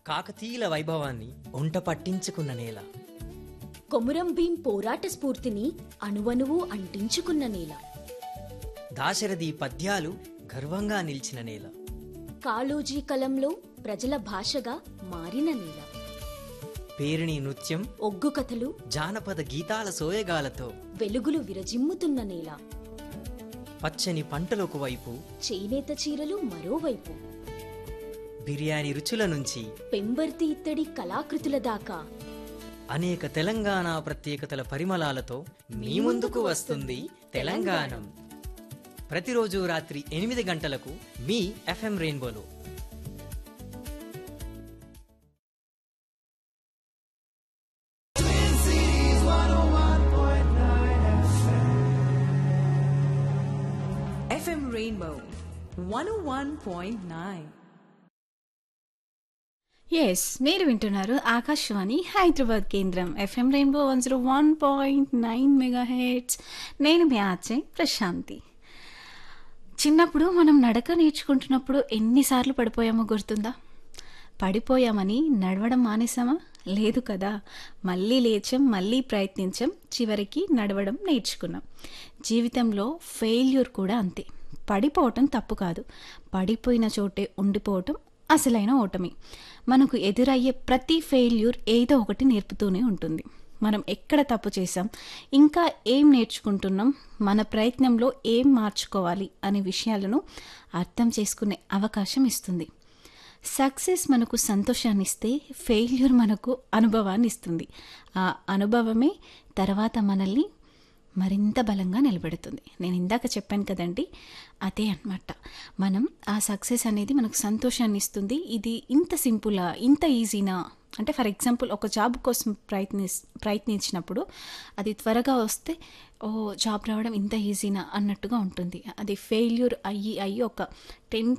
కాకతీయుల వైభవాన్ని ఒంట పట్టించుకున్న నేల. కొమురం భీం పోరాట స్ఫూర్తిని అణువణువు అంటించుకున్న నేల. దాశరథి పద్యాలు గర్వంగా నిలిచిన నేల. కాళోజీ కలంలో ప్రజల భాషగా మారిన నేల. పేరిణి నృత్యం, ఒగ్గు కథలు, జానపద గీతాల సోయగాలతో వెలుగులు విరజిమ్ముతున్న నేల. పచ్చని పంటలకు వైపు, చేనేత చీరలు మరోవైపు. బిర్యానీ రుచుల నుంచి పెంబర్తి ఇత్తడి కళాకృతుల దాకా అనేక తెలంగాణ ప్రత్యేకతల పరిమళాలతో మీ ముందుకు వస్తుంది తెలంగాణం. ప్రతిరోజు రాత్రి 8 గంటలకు మీ FM రెయిన్బోలో. FM Rainbow 101.9. ఎస్, మీరు వింటున్నారు ఆకాశవాణి హైదరాబాద్ కేంద్రం FM రెయిన్బో 101.9 మెగాహెర్ట్జ్. నేను మీ ఆర్జే ప్రశాంతి. చిన్నప్పుడు మనం నడక నేర్చుకుంటున్నప్పుడు ఎన్నిసార్లు పడిపోయామో గుర్తుందా? పడిపోయామని నడవడం మానేసామా? లేదు కదా. మళ్ళీ లేచాం, మళ్ళీ ప్రయత్నించాం, చివరికి నడవడం నేర్చుకున్నాం. జీవితంలో ఫెయిల్యూర్ కూడా అంతే. పడిపోవటం తప్పు కాదు, పడిపోయిన చోటే ఉండిపోవటం అసలైన ఓటమి. మనకు ఎదురయ్యే ప్రతి ఫెయిల్యూర్ ఏదో ఒకటి నేర్పుతూనే ఉంటుంది. మనం ఎక్కడ తప్పు చేసాం, ఇంకా ఏం నేర్చుకుంటున్నాం, మన ప్రయత్నంలో ఏం మార్చుకోవాలి అనే విషయాలను అర్థం చేసుకునే అవకాశం ఇస్తుంది. సక్సెస్ మనకు సంతోషాన్ని ఇస్తే, ఫెయిల్యూర్ మనకు అనుభవాన్ని ఇస్తుంది. ఆ అనుభవమే తర్వాత మనల్ని మరింత బలంగా నిలబెడుతుంది. నేను ఇందాక చెప్పాను కదండి, అదే అన్నమాట. మనం ఆ సక్సెస్ అనేది మనకు సంతోషాన్ని ఇస్తుంది. ఇది ఇంత సింపులా, ఇంత ఈజీనా అంటే, ఫర్ ఎగ్జాంపుల్ ఒక జాబ్ కోసం ప్రయత్నించినప్పుడు అది త్వరగా వస్తే ఓ జాబ్ రావడం ఇంత ఈజీనా అన్నట్టుగా ఉంటుంది. అది ఫెయిల్యూర్ అయ్యి ఒక 10